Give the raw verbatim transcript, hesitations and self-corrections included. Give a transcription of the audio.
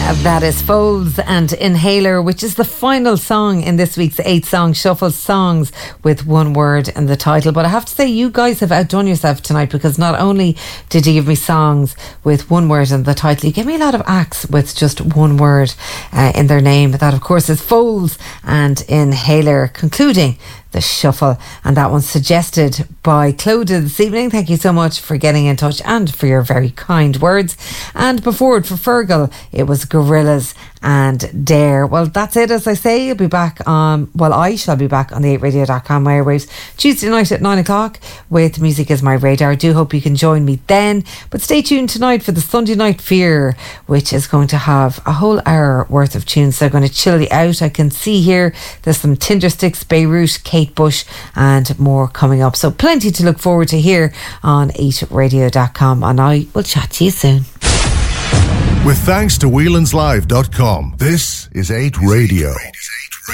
That is Folds and Inhaler, which is the final song in this week's eight song shuffle, songs with one word in the title. But I have to say, you guys have outdone yourself tonight, because not only did you give me songs with one word in the title, you gave me a lot of acts with just one word uh, in their name. That, of course, is Folds and Inhaler, concluding the shuffle, and that one's suggested by Clodagh this evening. Thank you so much for getting in touch and for your very kind words. And before it, for Fergal, it was Gorillaz and Dare. Well, that's it. As I say, you'll be back on, well, I shall be back on the eight radio dot com airwaves Tuesday night at nine o'clock with Music Is My Radar. I do hope you can join me then, but stay tuned tonight for the Sunday Night Fear, which is going to have a whole hour worth of tunes. They're going to chill you out. I can see here there's some Tindersticks, Beirut, Kate Bush and more coming up, so plenty to look forward to here on eight radio dot com, and I will chat to you soon. With thanks to Whelan's Live dot com, this is eight Radio.